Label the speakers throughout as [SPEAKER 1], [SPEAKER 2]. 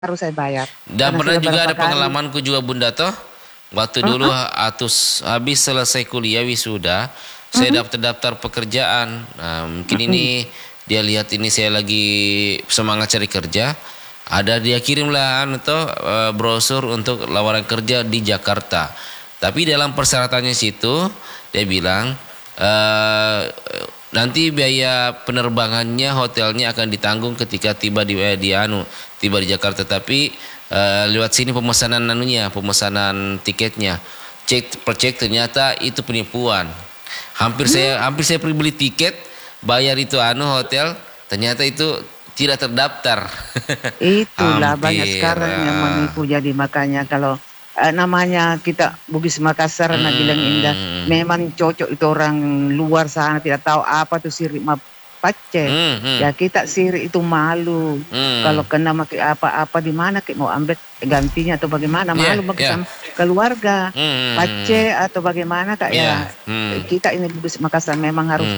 [SPEAKER 1] harus saya bayar.
[SPEAKER 2] Dan
[SPEAKER 1] Karena
[SPEAKER 2] pernah
[SPEAKER 1] sudah
[SPEAKER 2] juga
[SPEAKER 1] berapa
[SPEAKER 2] ada
[SPEAKER 1] kali.
[SPEAKER 2] pengalamanku juga Bunda toh. Waktu dulu
[SPEAKER 1] Heeh,
[SPEAKER 2] habis selesai kuliah wisuda, saya
[SPEAKER 1] heeh,
[SPEAKER 2] daftar-daftar pekerjaan. Nah, mungkin
[SPEAKER 1] heeh.
[SPEAKER 2] ini dia lihat ini saya lagi semangat cari kerja. Ada dia kirimlah brosur untuk lamaran kerja di Jakarta. Tapi dalam persyaratannya situ dia bilang eh, nanti biaya penerbangannya hotelnya akan ditanggung ketika tiba tiba di Jakarta. Tapi lewat sini pemesanan tiketnya cek ternyata itu penipuan. Hampir saya pergi beli tiket, bayar itu hotel, ternyata itu tidak terdaftar.
[SPEAKER 1] Itulah banyak
[SPEAKER 2] Hampir.
[SPEAKER 1] sekarang yang menipu, jadi makanya kalau namanya kita Bugis Makassar nah bilang indah,
[SPEAKER 2] Hmm,
[SPEAKER 1] memang cocok itu orang luar sana tidak tahu apa tuh sirip mapace.
[SPEAKER 2] hmm, hmm,
[SPEAKER 1] Ya kita sirip itu malu.
[SPEAKER 2] hmm.
[SPEAKER 1] Kalau kena maki apa-apa di mana kita mau ambil gantinya atau bagaimana,
[SPEAKER 2] Ya,
[SPEAKER 1] malu bagi
[SPEAKER 2] ya.
[SPEAKER 1] sama keluarga.
[SPEAKER 2] Hmm,
[SPEAKER 1] Pace atau bagaimana kak
[SPEAKER 2] ya,
[SPEAKER 1] ya, kita ini Bugis Makassar memang harus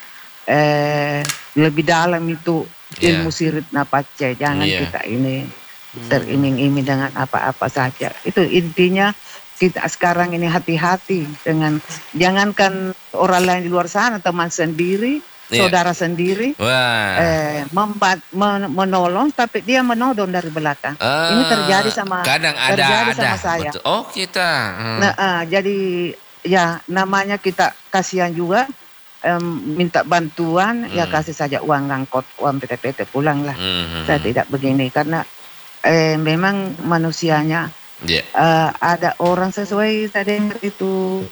[SPEAKER 1] eh, lebih dalam itu ilmu
[SPEAKER 2] ya,
[SPEAKER 1] sirip napace. Jangan
[SPEAKER 2] ya.
[SPEAKER 1] kita ini teriming-iming dengan apa-apa saja. Itu intinya kita sekarang ini hati-hati dengan, jangankan orang lain di luar sana, teman sendiri,
[SPEAKER 2] Iya.
[SPEAKER 1] saudara sendiri,
[SPEAKER 2] Wah.
[SPEAKER 1] menolong tapi dia menodong dari belakang. Ini
[SPEAKER 2] Eh, kadang
[SPEAKER 1] terjadi
[SPEAKER 2] ada,
[SPEAKER 1] sama saya.
[SPEAKER 2] betul. Oh, kita.
[SPEAKER 1] Nah, jadi ya namanya kita kasihan juga, minta bantuan, ya
[SPEAKER 2] Hmm,
[SPEAKER 1] kasih saja uang ngangkot, uang PT-PT pulang lah. Saya
[SPEAKER 2] hmm.
[SPEAKER 1] tidak begini karena memang manusianya,
[SPEAKER 2] Ya,
[SPEAKER 1] ada orang sesuai saya dengar itu,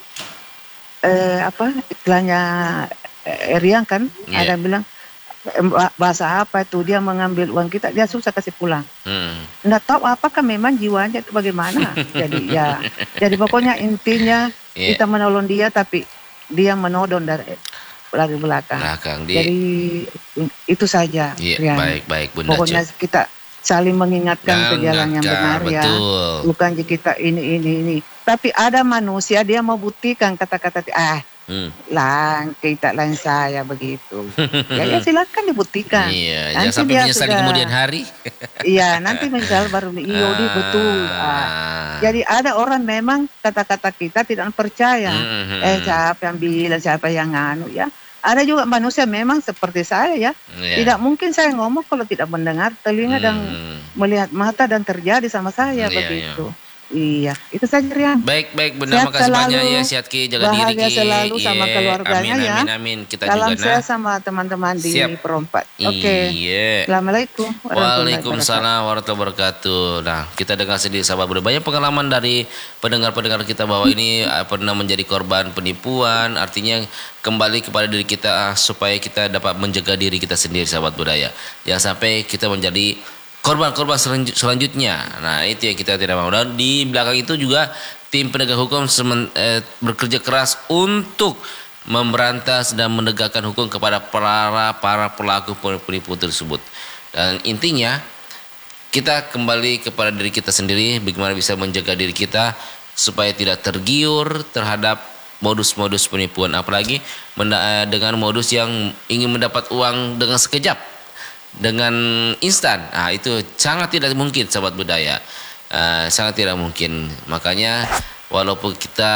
[SPEAKER 1] apa istilahnya, Riang kan
[SPEAKER 2] ya.
[SPEAKER 1] ada yang bilang, bahasa apa itu, dia mengambil uang kita dia susah kasih pulang.
[SPEAKER 2] Hmm.
[SPEAKER 1] Nggak tahu apakah memang jiwanya itu bagaimana. Jadi ya, jadi pokoknya intinya
[SPEAKER 2] Ya,
[SPEAKER 1] kita menolong dia tapi dia menodong dari belakang.
[SPEAKER 2] belakang di.
[SPEAKER 1] Jadi itu saja,
[SPEAKER 2] Iya,
[SPEAKER 1] Rian.
[SPEAKER 2] baik baik Bunda
[SPEAKER 1] Pokoknya
[SPEAKER 2] Cuk.
[SPEAKER 1] kita saling mengingatkan ke jalan yang
[SPEAKER 2] Ingatkan,
[SPEAKER 1] benar ya.
[SPEAKER 2] betul.
[SPEAKER 1] Bukan kita ini. Tapi ada manusia dia mau buktikan kata-kata,
[SPEAKER 2] Hmm.
[SPEAKER 1] lah kita lain saya begitu. Ya silakan dibuktikan.
[SPEAKER 2] Iya, jangan
[SPEAKER 1] Nanti
[SPEAKER 2] sampai
[SPEAKER 1] dia
[SPEAKER 2] menyesal di kemudian
[SPEAKER 1] sudah,
[SPEAKER 2] hari.
[SPEAKER 1] iya nanti misal baru iyo di betul.
[SPEAKER 2] Ah.
[SPEAKER 1] Jadi ada orang memang kata-kata kita tidak percaya.
[SPEAKER 2] Hmm.
[SPEAKER 1] Siapa yang bilang, siapa yang nganu ya. Ada juga manusia memang seperti saya ya.
[SPEAKER 2] Ya.
[SPEAKER 1] Tidak mungkin saya ngomong kalau tidak mendengar telinga dan
[SPEAKER 2] Hmm.
[SPEAKER 1] melihat mata, dan terjadi sama saya
[SPEAKER 2] Iya, iya.
[SPEAKER 1] begitu. Iya, itu saja Rian.
[SPEAKER 2] Baik, baik Bunda,
[SPEAKER 1] Sehat
[SPEAKER 2] makasih banyak ya.
[SPEAKER 1] selalu,
[SPEAKER 2] Sehat Ki, jaga diri
[SPEAKER 1] bahagia
[SPEAKER 2] Ki.
[SPEAKER 1] selalu sama
[SPEAKER 2] Iya,
[SPEAKER 1] keluarganya
[SPEAKER 2] amin,
[SPEAKER 1] ya.
[SPEAKER 2] amin, amin. Kita juga
[SPEAKER 1] Salam
[SPEAKER 2] nah.
[SPEAKER 1] sehat sama teman-teman
[SPEAKER 2] Siap.
[SPEAKER 1] di Perompak. Oke.
[SPEAKER 2] Iya.
[SPEAKER 1] Assalamualaikum warahmatullahi wabarakatuh.
[SPEAKER 2] Waalaikumsalam warahmatullahi wabarakatuh. Nah, kita dengar sendiri sahabat Bunda. Banyak pengalaman dari pendengar-pendengar kita bahwa ini pernah menjadi korban penipuan. Artinya kembali kepada diri kita supaya kita dapat menjaga diri kita sendiri sahabat budaya. Jangan sampai kita menjadi korban-korban selanjutnya. Nah, itu yang kita tidak mau. Dan di belakang itu juga tim penegak hukum bekerja keras untuk memberantas dan menegakkan hukum kepada para pelaku penipu tersebut. Dan intinya kita kembali kepada diri kita sendiri, bagaimana bisa menjaga diri kita supaya tidak tergiur terhadap modus-modus penipuan, apalagi dengan modus yang ingin mendapat uang dengan sekejap, dengan instan. Nah, itu sangat tidak mungkin sahabat budaya. Sangat tidak mungkin. Makanya walaupun kita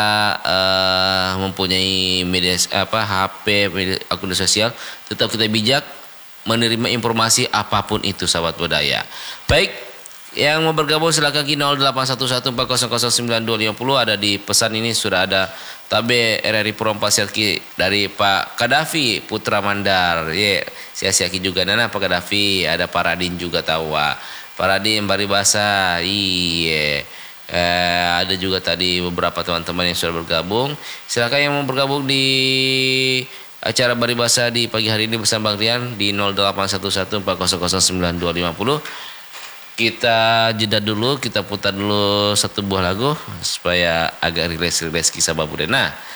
[SPEAKER 2] mempunyai media HP, akun sosial, tetap kita bijak menerima informasi apapun itu sahabat budaya. Baik, yang mau bergabung silakan di 0811400950. Ada di pesan ini sudah ada Tabe RRI Perompak Siaki dari Pak Kadafi Putra Mandar. Ye, Siaki juga nana Pak Kadafi, ada Pak Radin juga tahu. Pak Radin Baribasa. Iya. Ada juga tadi beberapa teman-teman yang sudah bergabung. Silakan yang mau bergabung di acara Baribasa di pagi hari ini bersama Bang Rian di 0811400950. Kita jeda dulu, kita putar dulu satu buah lagu supaya agak rileks kisah Babu Dena.